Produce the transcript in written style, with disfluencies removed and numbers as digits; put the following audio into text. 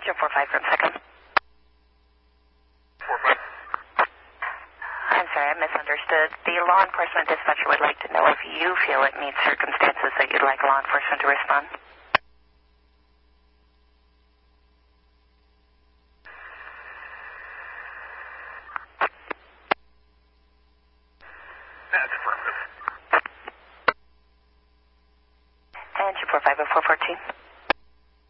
Jim 45 room second. 45. I'm sorry, I misunderstood. The law enforcement dispatcher would like to know if you feel it meets circumstances that you'd like law enforcement to respond. That's affirmative. And Jim 45 0414.